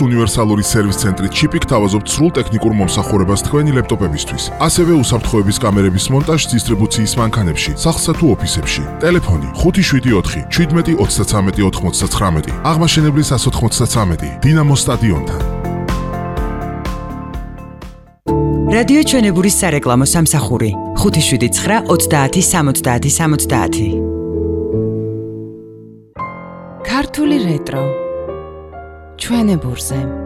უნივერსალური სერვის ცენტრი ჩიპი გთავაზობთ სრულ ტექნიკურ მომსახურებას თქვენი ლეპტოპებისთვის. ასევე უსაფრთხოების კამერების მონტაჟს დისტრიბუციის მანქანებში, სახლსა თუ ოფისებში. ტელეფონი 574 17 33 99. აღმაშენებლის 193 დინამო სტადიონთან. რადიო ჩვენებურის სარეკლამო სამსახური 579 30 70 70. ქართული რეტრო ჩვენებურზე.